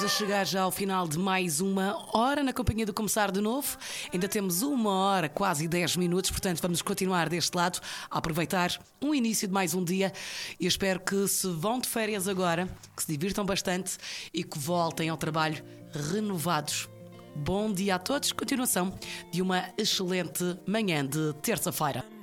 a chegar já ao final de mais uma hora na companhia do Começar de Novo. Ainda temos uma hora, quase 10 minutos, portanto vamos continuar deste lado a aproveitar o início de mais um dia e espero que se vão de férias agora, que se divirtam bastante e que voltem ao trabalho renovados. Bom dia a todos, continuação de uma excelente manhã de terça-feira.